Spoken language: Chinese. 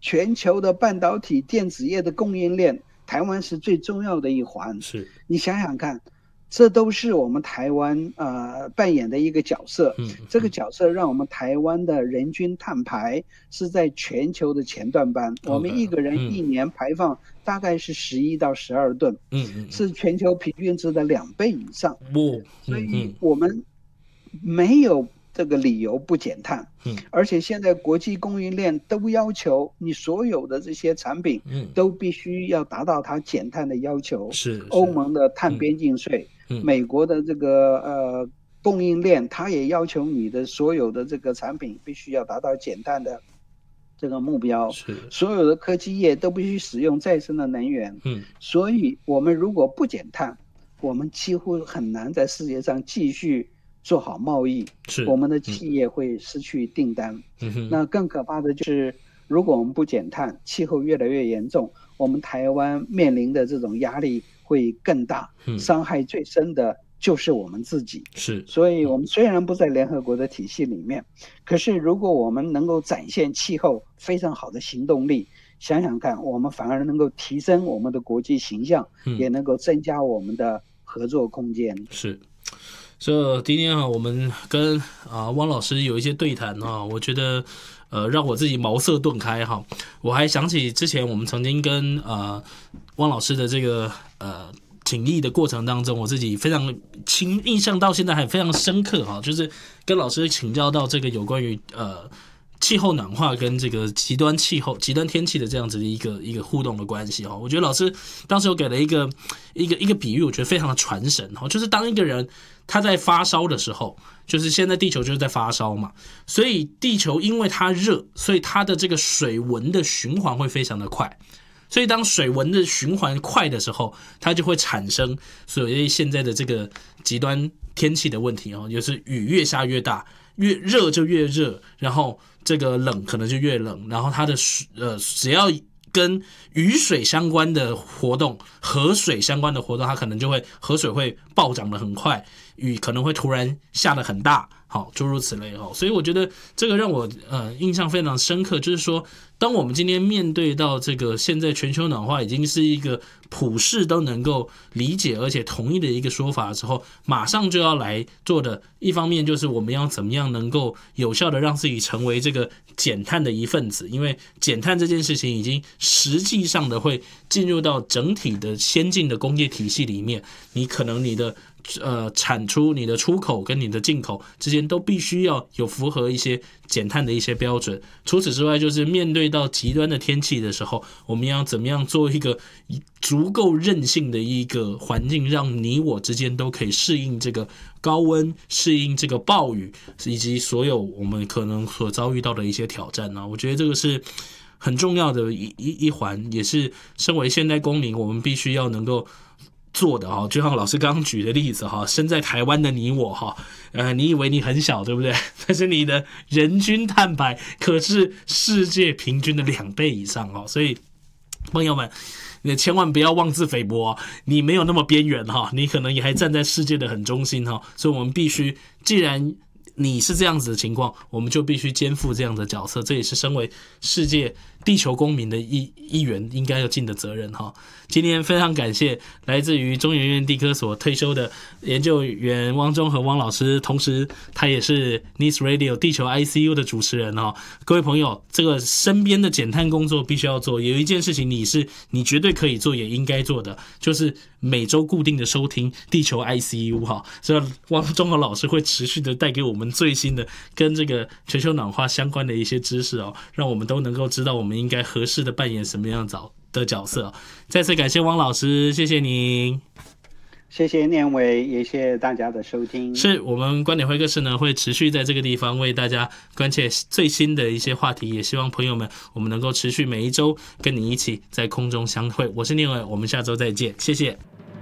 全球的半导体电子业的供应链，台湾是最重要的一环。 是， 你想想看，这都是我们台湾扮演的一个角色。这个角色让我们台湾的人均碳排是在全球的前段班。我们一个人一年排放大概是11到12吨，是全球平均值的2倍以上。所以我们没有这个理由不减碳。而且现在国际供应链都要求你所有的这些产品都必须要达到它减碳的要求。 是欧盟的碳边境税，美国的这个供应链，它也要求你的所有的这个产品必须要达到减碳的这个目标。所有的科技业都必须使用再生的能源。所以我们如果不减碳，我们几乎很难在世界上继续做好贸易，我们的企业会失去订单。那更可怕的就是，如果我们不减碳，气候越来越严重，我们台湾面临的这种压力会更大，伤害最深的就是我们自己。所以我们虽然不在联合国的体系里面，可是如果我们能够展现气候非常好的行动力，想想看，我们反而能够提升我们的国际形象，也能够增加我们的合作空间。 这今天我们跟汪老师有一些对谈我觉得让我自己茅塞顿开我还想起之前我们曾经跟汪老师的这个请益的过程当中，我自己非常印象到现在还非常深刻就是跟老师请教到这个有关于气候暖化跟这个极端气候、极端天气的这样子的一个互动的关系我觉得老师当时有给了一个比喻，我觉得非常的传神就是当一个人他在发烧的时候，就是现在地球就是在发烧嘛，所以地球因为它热，所以它的这个水温的循环会非常的快。所以当水温的循环快的时候，它就会产生所谓现在的这个极端天气的问题就是雨越下越大，越热就越热，然后这个冷可能就越冷，然后它的只要跟雨水相关的活动、河水相关的活动，它可能就会河水会暴涨得很快，雨可能会突然下得很大，诸如此类所以我觉得这个让我印象非常深刻，就是说当我们今天面对到这个现在全球暖化已经是一个普世都能够理解而且同意的一个说法之后，马上就要来做的一方面就是我们要怎么样能够有效的让自己成为这个减碳的一份子，因为减碳这件事情已经实际上的会进入到整体的先进的工业体系里面，你可能你的产出、你的出口跟你的进口之间都必须要有符合一些减碳的一些标准。除此之外，就是面对到极端的天气的时候，我们要怎么样做一个足够韧性的一个环境，让你我之间都可以适应这个高温、适应这个暴雨，以及所有我们可能所遭遇到的一些挑战我觉得这个是很重要的一环，也是身为现代公民我们必须要能够做的就像老师刚刚举的例子身在台湾的你我你以为你很小对不对？但是你的人均碳排可是世界平均的2倍以上所以朋友们你千万不要妄自菲薄你没有那么边缘你可能也还站在世界的很中心所以我们必须，既然你是这样子的情况，我们就必须肩负这样的角色，这也是身为世界地球公民的一员应该要尽的责任今天非常感谢来自于中研院地科所退休的研究员汪中和汪老师，同时他也是 News Radio 地球 ICU 的主持人各位朋友，这个身边的减碳工作必须要做，有一件事情你绝对可以做也应该做的，就是每周固定的收听地球 ICU 所以汪中和老师会持续的带给我们最新的跟这个全球暖化相关的一些知识让我们都能够知道我们应该合适的扮演什么样的角色再次感谢汪老师，谢谢您。 谢谢念伟，也谢谢大家的收听。 是我们观点会客室呢会持续在这个地方为大家关切最新的一些话题，也希望朋友们我们能够持续每一周跟你一起在空中相会。我是念伟，我们下周再见，谢谢。